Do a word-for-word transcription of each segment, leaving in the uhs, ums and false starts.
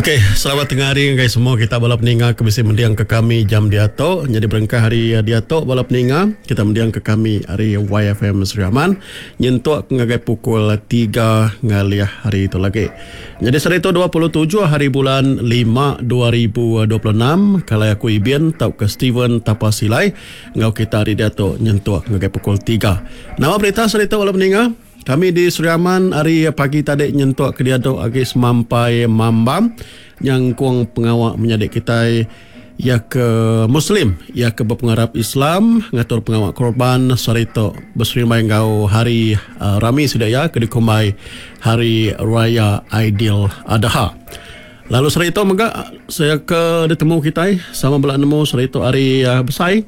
Okey, selamat tengah hari guys semua. Kita balap ninga ke bisi mendiang ke kami jam diato. Jadi berengkah hari diato balap ninga, kita mendiang ke kami hari Y F M Sri Aman. Nyentuk ngagai pukul tiga ngaliah hari itu lagi. Jadi hari itu dua puluh tujuh hari bulan lima dua ribu dua puluh enam. Kalau aku Ibian tau ke Steven Tapasilai, ngau kita hari diato nyentuk ngagai pukul tiga. Nama berita hari itu balap ninga. Kami di Sri Aman hari pagi tadi nyentuk ke dia dok agak semampai mambam yang kuang pengawak menyadik kita ya ke Muslim ya ke berpengarap Islam ngatur pengawak korban sarito berserimai ngau hari uh, rami sudah ya ke dikumai hari raya Aidil Adha. Lalu sarito mega saya ke ditemu kita sama belak nemu sarito hari uh, besai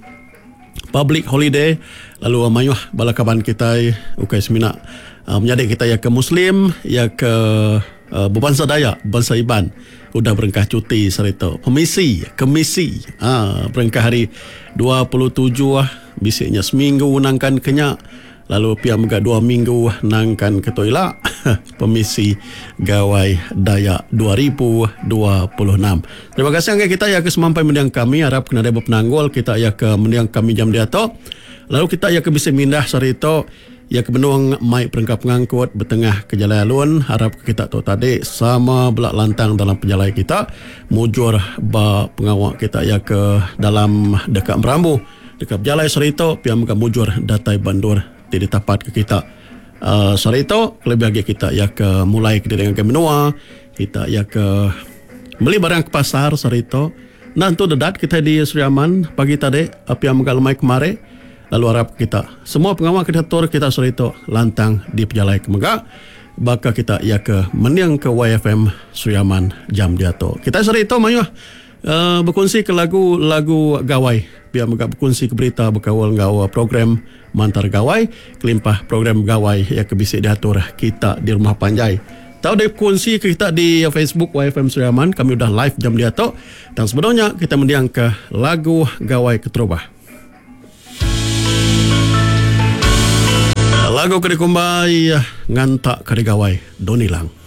public holiday. Lalu mayuh balakaban kita ukai semina uh, menyadik kita ya ke Muslim ya ke uh, berbangsa Dayak, bangsa Iban udah berengkah cuti sarito pemisi kemisi ah berengkah hari dua puluh tujuh ah bisiknya seminggu nangkan kenyak lalu pihak mega dua minggu nangkan ke toilet pemisi gawai Dayak dua ribu dua puluh enam. Terima kasih angka kita ya ke semampai mendiang kami harap kena ada penanggul kita ya ke mendiang kami jam diato. Lalu kita ya ke bisa mindah sarito ya ke benung mai perengkap ngangkut bertengah ke jalan alun harap kita tu tadi sama belak lantang dalam penjalai kita mujur ba pengawak kita ya ke dalam dekat Merambu dekat jalai sarito pihak muka mujur datai bandur tidak tapat ke kita uh, sarito lebih lagi kita ya ke mulai ke dengan ke menua kita ya ke beli barang ke pasar sarito nanti dedat kita di Sri Aman pagi tadi apa yang muka lemai kemarin. Lalu harap kita semua pengawal kreator kita sarito lantang di pejalai ke mega baka kita ya ke mendiang ke Y F M Sri Aman jam diato. Kita sarito mayuh uh, berkongsi ke lagu-lagu gawai biar mega berkongsi ke berita berkawal ngau program mantar gawai kelimpah program gawai ya ke bisik diatur kita di rumah Panjai. Tahu deh kongsi ke kita di Facebook Y F M Sri Aman, kami udah live jam diato dan sebenarnya kita mendiang ke lagu gawai keterubah. Lagu kedikumbai ngantak kadigawai Donilang.